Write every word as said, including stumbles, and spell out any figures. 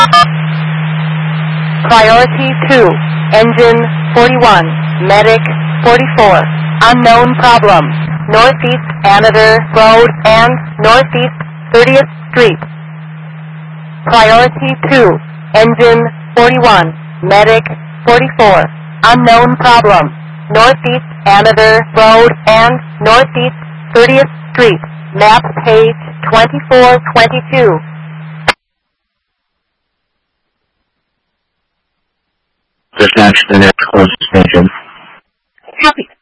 Priority two, engine forty-one, medic forty-four, unknown problem, Northeast Another Road and Northeast thirtieth Street. Priority two, engine forty-one, medic forty-four, unknown problem, Northeast Another Road and Northeast thirtieth Street, map page twenty-four twenty-two. Dispatch to the next closest station. Copy.